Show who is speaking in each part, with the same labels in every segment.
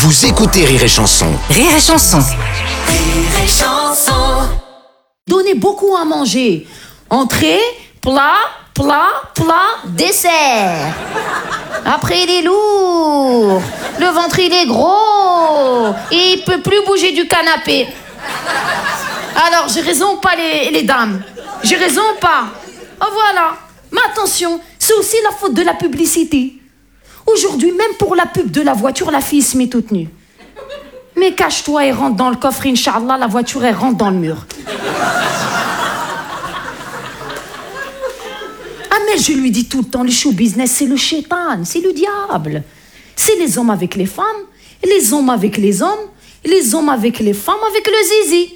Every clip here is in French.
Speaker 1: Vous écoutez Rire et Chanson.
Speaker 2: Rire et Chanson.
Speaker 3: Rire et Chanson.
Speaker 4: Donnez beaucoup à manger. Entrée, plat, dessert. Après, il est lourd. Le ventre, il est gros. Et il peut plus bouger du canapé. Alors, j'ai raison ou pas, les dames? J'ai raison ou pas? Oh, voilà. Mais attention, c'est aussi la faute de la publicité. Aujourd'hui, même pour la pub de la voiture, la fille se met toute nue. Mais cache-toi et rentre dans le coffre, Inch'Allah, la voiture, elle rentre dans le mur. Ah, mais je lui dis tout le temps, le show business, c'est le shaitan, c'est le diable. C'est les hommes avec les femmes, les hommes avec les hommes, les hommes avec les femmes avec le zizi.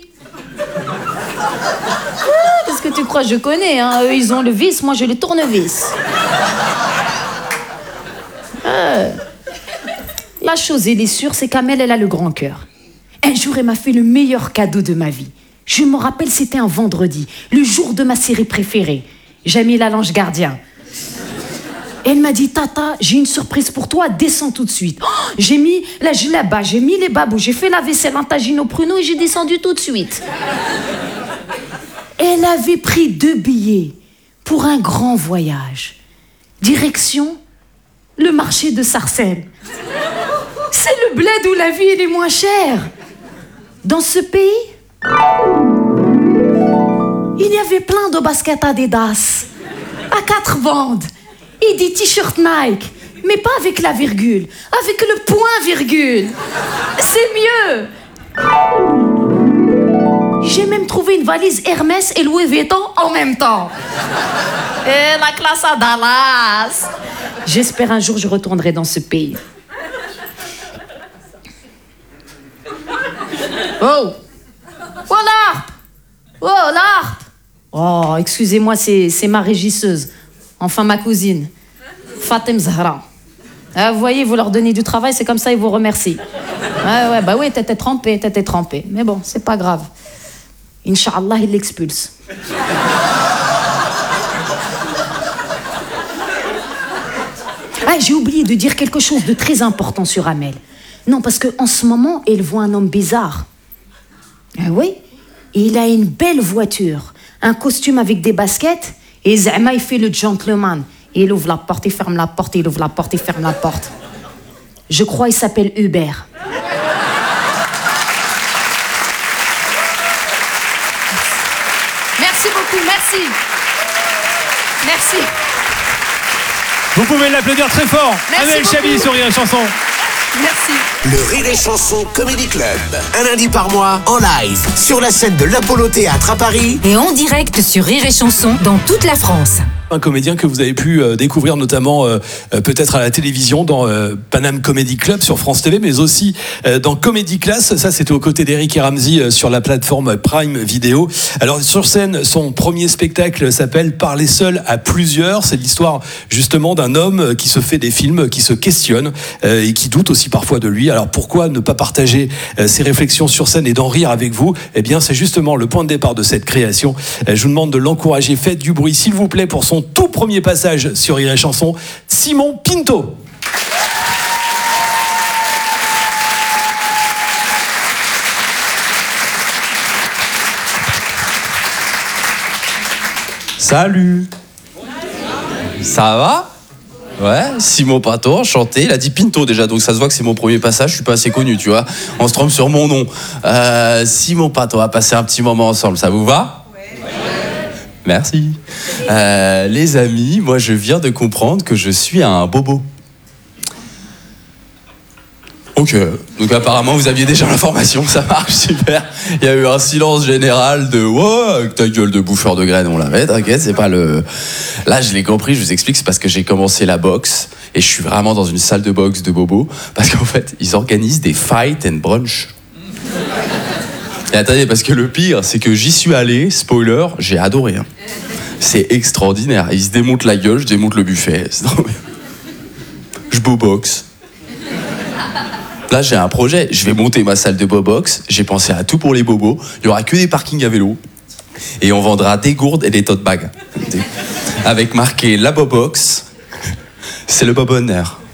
Speaker 4: Qu'est-ce que tu crois, je connais, hein? Eux, ils ont le vis, moi, j'ai le tournevis. La chose, elle est sûre, c'est qu'Amel, elle a le grand cœur. Un jour, elle m'a fait le meilleur cadeau de ma vie. Je me rappelle, c'était un vendredi, le jour de ma série préférée. Jamila l'ange gardien. Elle m'a dit, Tata, j'ai une surprise pour toi, descends tout de suite. Oh, j'ai mis la djellaba, j'ai mis les babous, j'ai fait la vaisselle en tagine au pruneau et j'ai descendu tout de suite. Elle avait pris 2 billets pour un grand voyage. Direction le marché de Sarcelles. C'est le bled où la vie elle est moins chère. Dans ce pays, il y avait plein de baskets Adidas à 4 bandes et des t-shirts Nike, mais pas avec la virgule, avec le point virgule. C'est mieux. J'ai même trouvé une valise Hermès et Louis Vuitton en même temps. Et la classe à Dallas. J'espère un jour je retournerai dans ce pays. Oh! Oh, l'harpe! Oh, l'harpe! Oh, excusez-moi, c'est ma régisseuse. Enfin, ma cousine. Fatem Zahra. Vous voyez, vous leur donnez du travail, c'est comme ça, ils vous remercient. Ouais, bah oui, t'étais trempé. Mais bon, c'est pas grave. Inch'Allah, il l'expulse. Ah, j'ai oublié de dire quelque chose de très important sur Amel. Non, parce qu'en ce moment, elle voit un homme bizarre. Ah oui? Et il a une belle voiture, un costume avec des baskets, et Zama, il fait le gentleman. Il ouvre la porte, il ferme la porte, il ouvre la porte, il ferme la porte. Je crois qu'il s'appelle Hubert. Merci beaucoup, merci. Merci.
Speaker 5: Vous pouvez l'applaudir très fort. Amel Chabi sur Rire et Chanson.
Speaker 4: Merci.
Speaker 1: Le Rire et Chanson Comedy Club. Un lundi par mois, en live, sur la scène de l'Apollo Théâtre à Paris.
Speaker 2: Et en direct sur Rire et Chanson dans toute la France.
Speaker 5: Un comédien que vous avez pu découvrir notamment peut-être à la télévision dans Paname Comedy Club sur France TV, mais aussi dans Comedy Class. Ça, c'était aux côtés d'Eric et Ramsey sur la plateforme Prime Video. Alors sur scène, son premier spectacle s'appelle Parler seul à plusieurs. C'est l'histoire justement d'un homme qui se fait des films, qui se questionne et qui doute aussi parfois de lui. Alors pourquoi ne pas partager ses réflexions sur scène et d'en rire avec vous? Eh bien, c'est justement le point de départ de cette création. Je vous demande de l'encourager. Faites du bruit, s'il vous plaît, pour son tout premier passage sur Rire et Chanson, Simon Pinto.
Speaker 6: Salut. Ça va? Ouais, Simon Pinto, enchanté. Il a dit Pinto déjà, donc ça se voit que c'est mon premier passage. Je suis pas assez connu, tu vois. On se trompe sur mon nom. Simon Pinto, on va passer un petit moment ensemble. Ça vous va? Merci. Les amis, moi je viens de comprendre que je suis un bobo. Ok, donc apparemment vous aviez déjà l'information, ça marche, super. Il y a eu un silence général de « Ouais, avec ta gueule de bouffeur de graines, on l'avait, t'inquiète, c'est pas le... » Là je l'ai compris, je vous explique, c'est parce que j'ai commencé la boxe et je suis vraiment dans une salle de boxe de bobo parce qu'en fait, ils organisent des fight and brunch. Et attendez, parce que le pire, c'est que j'y suis allé, spoiler, j'ai adoré. Hein. C'est extraordinaire. Ils se démontent la gueule, je démonte le buffet. C'est trop bien. Je boboxe. Là, j'ai un projet. Je vais monter ma salle de bobox. J'ai pensé à tout pour les bobos. Il n'y aura que des parkings à vélo. Et on vendra des gourdes et des tote bags. Avec marqué la bobox, c'est le bobonheur.